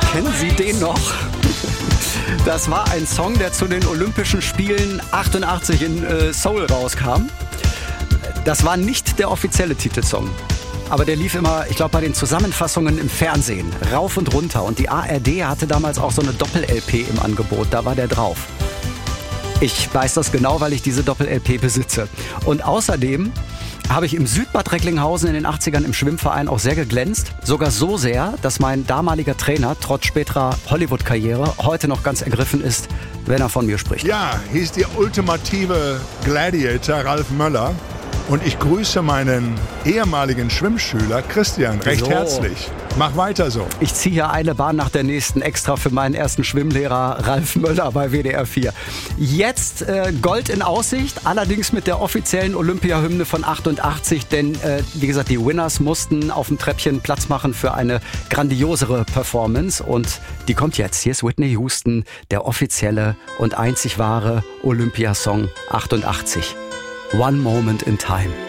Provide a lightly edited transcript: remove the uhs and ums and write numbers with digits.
Kennen Sie den noch? Das war ein Song, der zu den Olympischen Spielen 88 in Seoul rauskam. Das war nicht der offizielle Titelsong. Aber der lief immer, ich glaube, bei den Zusammenfassungen im Fernsehen, rauf und runter. Und die ARD hatte damals auch so eine Doppel-LP im Angebot, da war der drauf. Ich weiß das genau, weil ich diese Doppel-LP besitze. Und außerdem habe ich im Südbad Recklinghausen in den 80ern im Schwimmverein auch sehr geglänzt. Sogar so sehr, dass mein damaliger Trainer, trotz späterer Hollywood-Karriere, heute noch ganz ergriffen ist, wenn er von mir spricht. Ja, hier ist der ultimative Gladiator Ralf Möller. Und ich grüße meinen ehemaligen Schwimmschüler Christian recht herzlich. Mach weiter so. Ich ziehe hier eine Bahn nach der nächsten extra für meinen ersten Schwimmlehrer Ralf Möller bei WDR 4. Jetzt Gold in Aussicht, allerdings mit der offiziellen Olympia-Hymne von 88, denn wie gesagt, die Winners mussten auf dem Treppchen Platz machen für eine grandiosere Performance und die kommt jetzt. Hier ist Whitney Houston, der offizielle und einzig wahre Olympiasong 88. One Moment in Time.